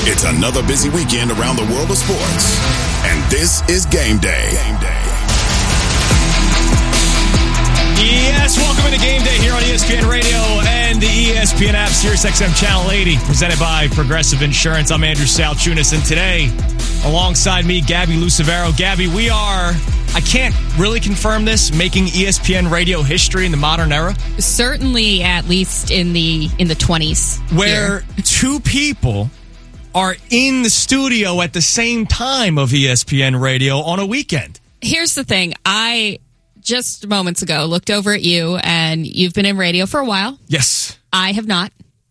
It's another busy weekend around the world of sports. And this is Game Day. Yes, welcome into Game Day here on ESPN Radio and the ESPN app, SiriusXM Channel 80, presented by Progressive Insurance. I'm Andrew Salchunas, and today, alongside me, Gabby Lucevero. Gabby, we are, I can't really confirm this, making ESPN Radio history in the modern era. Certainly, at least in the 20s. Where two people are in the studio at the same time of ESPN Radio on a weekend. Here's the thing. I just moments ago looked over at you, and you've been in radio for a while. Yes. I have not.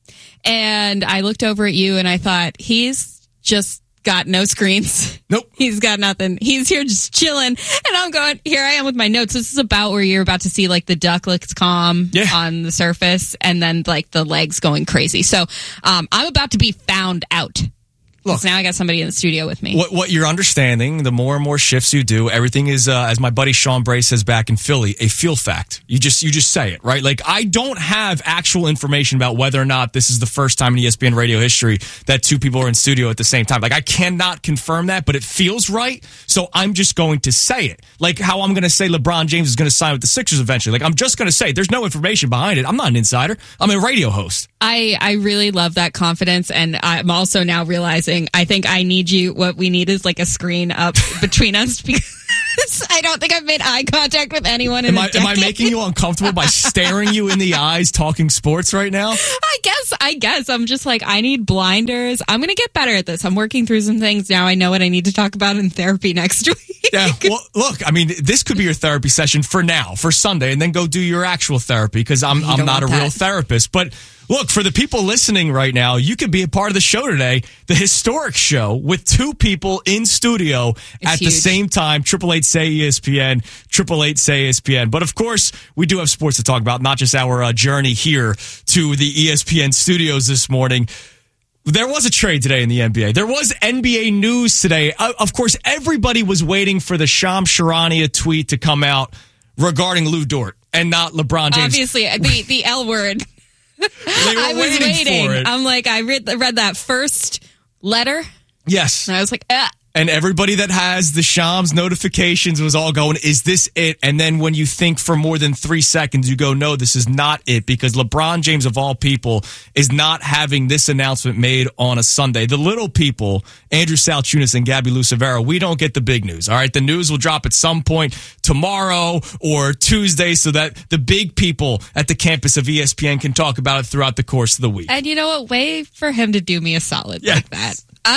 And I looked over at you, and I thought, he's just got no screens. Nope. He's got nothing. He's here just chilling. And I'm going, here I am with my notes. This is about where you're about to see like the duck looks calm on the surface, and then like the legs going crazy. So I'm about to be found out. Look, now I got somebody in the studio with me. What you're understanding, the more and more shifts you do, everything is, as my buddy Sean Bray says back in Philly, a feel fact. You just say it, right? Like, I don't have actual information about whether or not this is the first time in ESPN Radio history that two people are in studio at the same time. Like, I cannot confirm that, but it feels right, so I'm just going to say it. Like how I'm going to say LeBron James is going to sign with the Sixers eventually. Like, I'm just going to say it. There's no information behind it. I'm not an insider. I'm a radio host. I really love that confidence, and I'm also now realizing I think I need you. What we need is like a screen up between us, because I don't think I've made eye contact with anyone in a decade. Am I making you uncomfortable by staring you in the eyes talking sports right now? I guess. I'm just like, I need blinders. I'm going to get better at this. I'm working through some things now. I know what I need to talk about in therapy next week. Yeah, well, look, I mean, this could be your therapy session for now, for Sunday, and then go do your actual therapy, because I'm not a real therapist. But look, for the people listening right now, you could be a part of the show today, the historic show with two people in studio at the same time. 888-SAY-ESPN, 888-SAY-ESPN. But of course, we do have sports to talk about, not just our journey here to the ESPN studios this morning. There was a trade today in the NBA. There was NBA news today. Of course, everybody was waiting for the Shams Charania tweet to come out regarding Lou Dort and not LeBron James. Obviously, the L word. I was waiting for it. I'm like, I read that first letter. Yes. And I was like, And everybody that has the Shams notifications was all going, is this it? And then when you think for more than 3 seconds, you go, no, this is not it, because LeBron James, of all people, is not having this announcement made on a Sunday. The little people, Andrew Salchunas and Gabby Lucevero, we don't get the big news, all right? The news will drop at some point tomorrow or Tuesday so that the big people at the campus of ESPN can talk about it throughout the course of the week. And you know what? Way for him to do me a solid like that.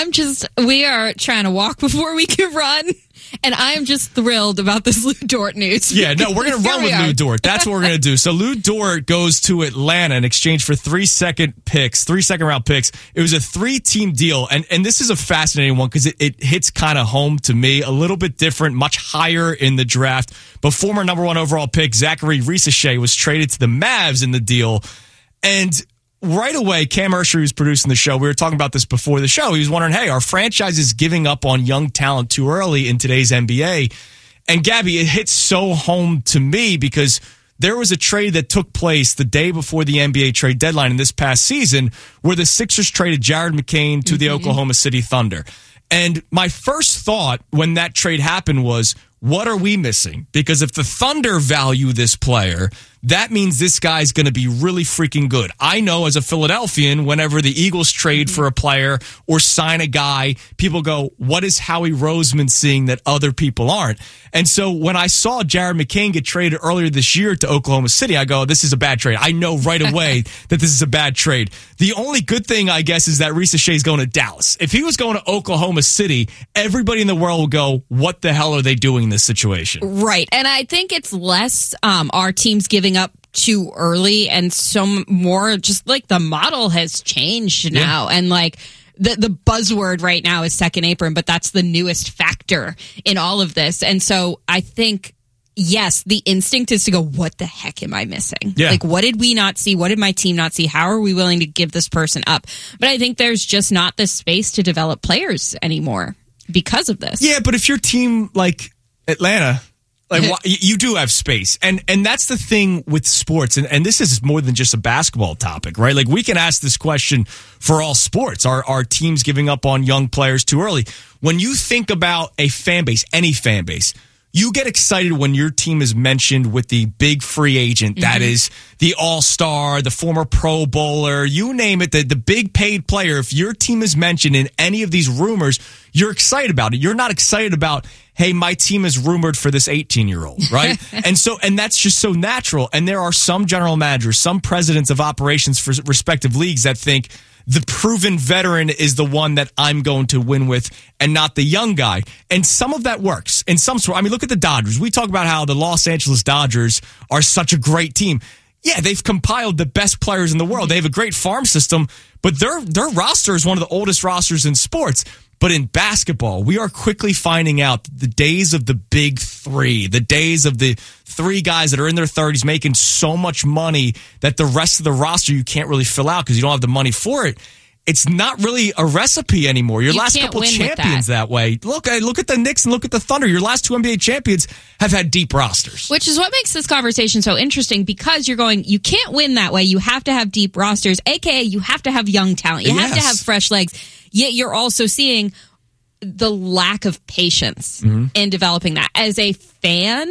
We are trying to walk before we can run, and I'm just thrilled about this Lou Dort news. Yeah, no, we're going to run with Lou Dort. That's what we're going to do. So Lou Dort goes to Atlanta in exchange for 3 second round picks. It was a 3-team deal, and this is a fascinating one because it hits kind of home to me, a little bit different, much higher in the draft. But former number 1 overall pick Zachary Risacher was traded to the Mavs in the deal, and right away, Cam Ursher, who's producing the show, we were talking about this before the show. He was wondering, hey, are franchises giving up on young talent too early in today's NBA? And Gabby, it hits so home to me because there was a trade that took place the day before the NBA trade deadline in this past season where the Sixers traded Jared McCain to the Oklahoma City Thunder. And my first thought when that trade happened was, what are we missing? Because if the Thunder value this player, that means this guy's going to be really freaking good. I know as a Philadelphian, whenever the Eagles trade for a player or sign a guy, people go, what is Howie Roseman seeing that other people aren't? And so when I saw Jared McCain get traded earlier this year to Oklahoma City, I go, this is a bad trade. I know right away that this is a bad trade. The only good thing, I guess, is that Risacher is going to Dallas. If he was going to Oklahoma City, everybody in the world will go, what the hell are they doing in this situation? Right. And I think it's less our teams giving up too early and so more just like the model has changed now. And like the buzzword right now is second apron, but that's the newest factor in all of this. And so I think, yes, the instinct is to go, what the heck am I missing? Yeah. Like, what did we not see? What did my team not see? How are we willing to give this person up? But I think there's just not the space to develop players anymore because of this. Yeah, but if your team like Atlanta Like you do have space, and that's the thing with sports, and this is more than just a basketball topic, right? Like we can ask this question for all sports: Are teams giving up on young players too early? When you think about a fan base, any fan base, you get excited when your team is mentioned with the big free agent that is the all-star, the former Pro Bowler, you name it, the big paid player. If your team is mentioned in any of these rumors, you're excited about it. You're not excited about, hey, my team is rumored for this 18-year-old, right? and that's just so natural. And there are some general managers, some presidents of operations for respective leagues that think the proven veteran is the one that I'm going to win with and not the young guy. And some of that works. In some sort, I mean, look at the Dodgers. We talk about how the Los Angeles Dodgers are such a great team. Yeah, they've compiled the best players in the world. They have a great farm system, but their roster is one of the oldest rosters in sports. But in basketball, we are quickly finding out the days of the big three, the days of the three guys that are in their 30s making so much money that the rest of the roster you can't really fill out because you don't have the money for it. It's not really a recipe anymore. Your last couple champions that way. Look at the Knicks and look at the Thunder. Your last two NBA champions have had deep rosters. Which is what makes this conversation so interesting because you're going, you can't win that way. You have to have deep rosters, aka you have to have young talent. You have to have fresh legs. Yet you're also seeing the lack of patience in developing that. As a fan,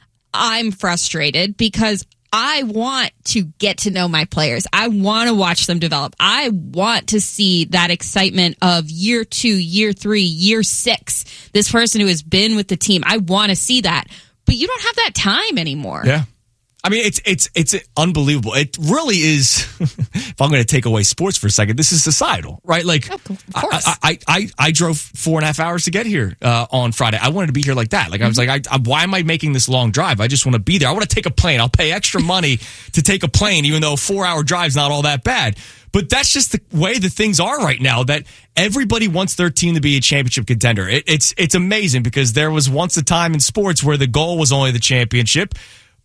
I'm frustrated because I want to get to know my players. I want to watch them develop. I want to see that excitement of year 2, year 3, year 6. This person who has been with the team. I want to see that. But you don't have that time anymore. Yeah. I mean, it's unbelievable. It really is. If I'm going to take away sports for a second, this is societal, right? Like, of course. I drove 4.5 hours to get here on Friday. I wanted to be here like that. Like, I was like, why am I making this long drive? I just want to be there. I want to take a plane. I'll pay extra money to take a plane, even though a 4-hour drive's not all that bad. But that's just the way that things are right now, that everybody wants their team to be a championship contender. It's amazing because there was once a time in sports where the goal was only the championship.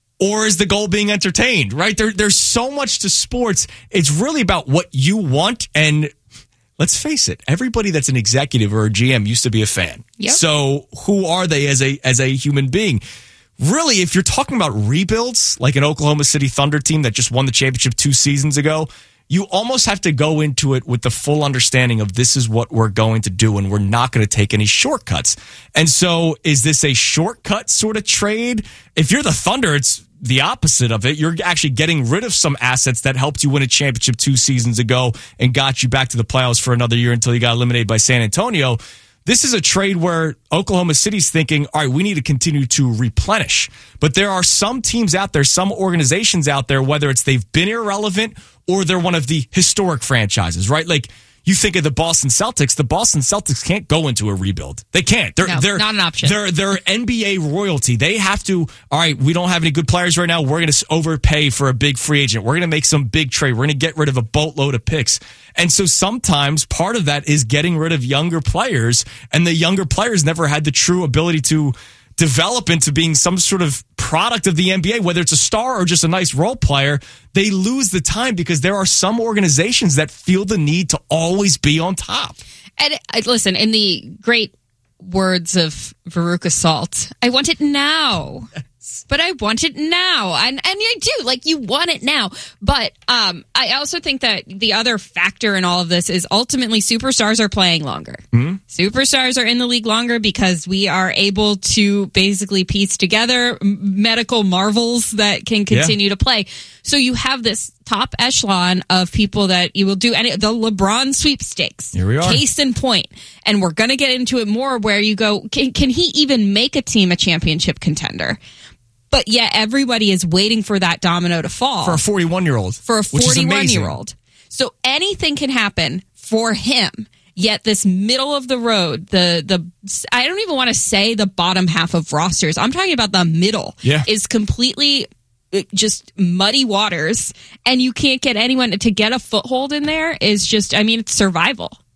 Or is the goal being entertained, right? There's so much to sports. It's really about what you want. And let's face it, everybody that's an executive or a GM used to be a fan. Yep. So who are they as a human being? Really, if you're talking about rebuilds, like an Oklahoma City Thunder team that just won the championship 2 seasons ago, you almost have to go into it with the full understanding of this is what we're going to do and we're not going to take any shortcuts. And so is this a shortcut sort of trade? If you're the Thunder, it's the opposite of it. You're actually getting rid of some assets that helped you win a championship 2 seasons ago and got you back to the playoffs for another year until you got eliminated by San Antonio. This is a trade where Oklahoma City's thinking, all right, we need to continue to replenish. But there are some teams out there, some organizations out there, whether it's they've been irrelevant or they're one of the historic franchises, right? Like, you think of the Boston Celtics can't go into a rebuild. They can't. They're not an option. They're NBA royalty. They have to, all right, we don't have any good players right now. We're going to overpay for a big free agent. We're going to make some big trade. We're going to get rid of a boatload of picks. And so sometimes part of that is getting rid of younger players, and the younger players never had the true ability to develop into being some sort of product of the NBA, whether it's a star or just a nice role player. They lose the time because there are some organizations that feel the need to always be on top. And listen, in the great words of Veruca Salt, I want it now. But I want it now. And I do. Like, you want it now. But I also think that the other factor in all of this is ultimately superstars are playing longer. Mm-hmm. Superstars are in the league longer because we are able to basically piece together medical marvels that can continue to play. So you have this top echelon of people that you will do. And the LeBron sweepstakes. Here we are. Case in point. And we're going to get into it more where you go, can he even make a team a championship contender? But yet everybody is waiting for that domino to fall. For a 41-year-old. For a 41-year-old. So anything can happen for him. Yet this middle of the road, the I don't even want to say the bottom half of rosters. I'm talking about the middle. Yeah. Is completely just muddy waters. And you can't get anyone to get a foothold in there is just, I mean, it's survival.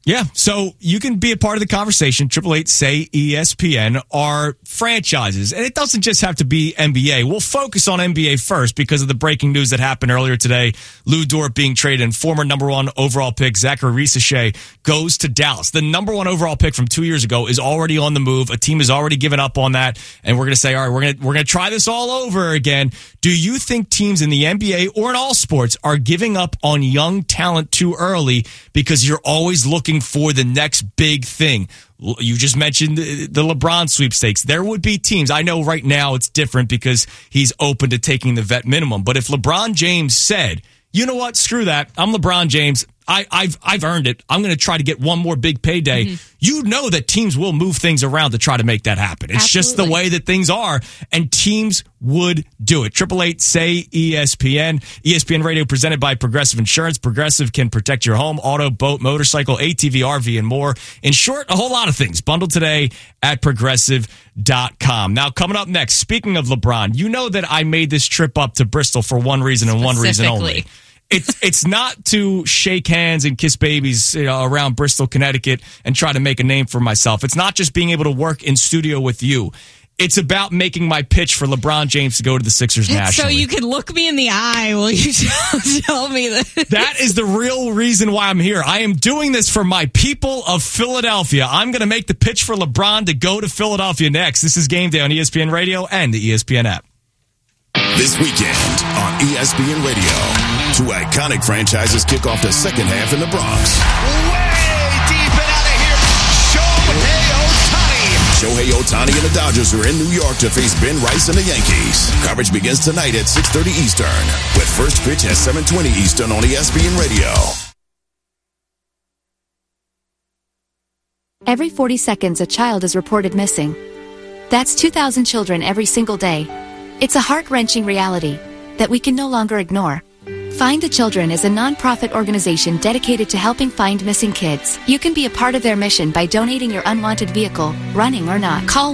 Yeah, so you can be a part of the conversation. 888-SAY-ESPN are franchises, and it doesn't just have to be NBA. We'll focus on NBA first because of the breaking news that happened earlier today. Lou Dort being traded and former number 1 overall pick Zachary Risacher goes to Dallas. The number 1 overall pick from 2 years ago is already on the move. A team has already given up on that, and we're going to say, all right, we're going to try this all over again. Do you think teams in the NBA or in all sports are giving up on young talent too early because you're always looking for the next big thing? You just mentioned the LeBron sweepstakes. There would be teams. I know right now it's different because he's open to taking the vet minimum. But if LeBron James said, you know what, screw that, I'm LeBron James, I've earned it, I'm going to try to get one more big payday, you know that teams will move things around to try to make that happen. It's just the way that things are, and teams would do it. 888-SAY-ESPN. ESPN Radio presented by Progressive Insurance. Progressive can protect your home, auto, boat, motorcycle, ATV, RV, and more. In short, a whole lot of things. Bundled today at Progressive.com. Now, coming up next, speaking of LeBron, you know that I made this trip up to Bristol for one reason and one reason only. It's not to shake hands and kiss babies around Bristol, Connecticut and try to make a name for myself. It's not just being able to work in studio with you. It's about making my pitch for LeBron James to go to the Sixers nationally. So you can look me in the eye while you tell me that. That is the real reason why I'm here. I am doing this for my people of Philadelphia. I'm going to make the pitch for LeBron to go to Philadelphia next. This is Game Day on ESPN Radio and the ESPN app. This weekend on ESPN Radio, 2 iconic franchises kick off the second half in the Bronx. Way deep and out of here, Shohei Ohtani and the Dodgers are in New York to face Ben Rice and the Yankees. Coverage begins tonight at 6:30 Eastern, with first pitch at 7:20 Eastern on ESPN Radio. Every 40 seconds, a child is reported missing. That's 2,000 children every single day. It's a heart-wrenching reality that we can no longer ignore. Find the Children is a non-profit organization dedicated to helping find missing kids. You can be a part of their mission by donating your unwanted vehicle, running or not. Call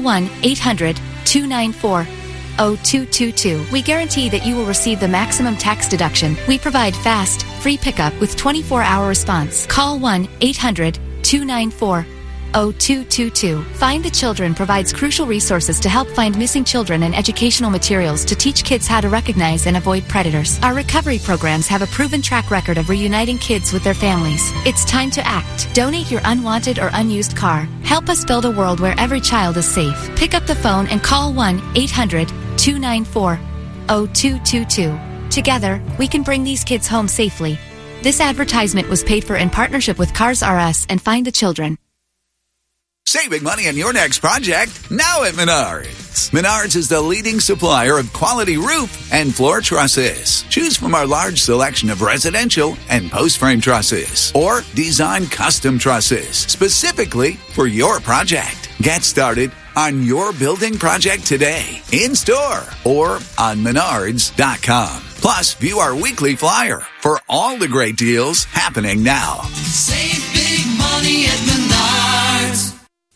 1-800-294-0222. We guarantee that you will receive the maximum tax deduction. We provide fast, free pickup with 24-hour response. Call 1-800-294-0222. Find the Children provides crucial resources to help find missing children and educational materials to teach kids how to recognize and avoid predators. Our recovery programs have a proven track record of reuniting kids with their families. It's time to act. Donate your unwanted or unused car. Help us build a world where every child is safe. Pick up the phone and call 1-800-294-0222. Together, we can bring these kids home safely. This advertisement was paid for in partnership with Cars R Us and Find the Children. Saving money on your next project now at Menards. Menards is the leading supplier of quality roof and floor trusses. Choose from our large selection of residential and post-frame trusses or design custom trusses specifically for your project. Get started on your building project today, in store or on Menards.com. Plus, view our weekly flyer for all the great deals happening now. Save big money at Menards.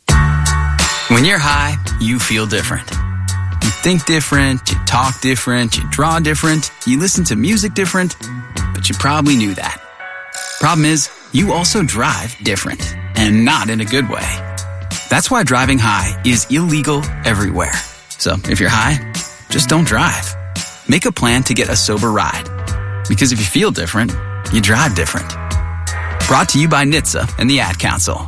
When you're high, you feel different. You think different, you talk different, you draw different, you listen to music different, but you probably knew that. Problem is, you also drive different, and not in a good way. That's why driving high is illegal everywhere. So if you're high, just don't drive. Make a plan to get a sober ride. Because if you feel different, you drive different. Brought to you by NHTSA and the Ad Council.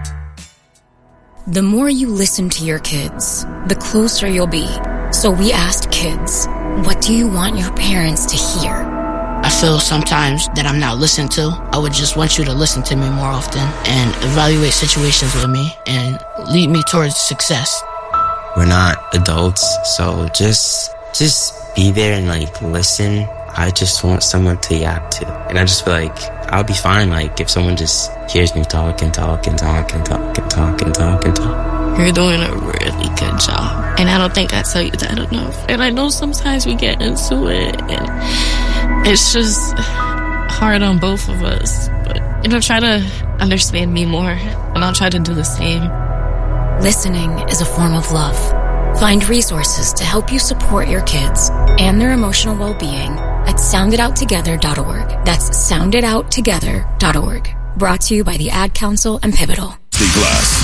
The more you listen to your kids, the closer you'll be. So we asked kids, what do you want your parents to hear? I feel sometimes that I'm not listened to. I would just want you to listen to me more often and evaluate situations with me and lead me towards success. We're not adults, so just be there and listen. I just want someone to yap to. And I just feel like I'll be fine, if someone just hears me talk and talk and talk and talk and talk and talk and talk. You're doing a really good job. And I don't think I tell you that enough. And I know sometimes we get into it and it's just hard on both of us. But, try to understand me more and I'll try to do the same. Listening is a form of love. Find resources to help you support your kids and their emotional well-being at sounditouttogether.org. That's sounditouttogether.org. Brought to you by the Ad Council and Pivotal. Plus.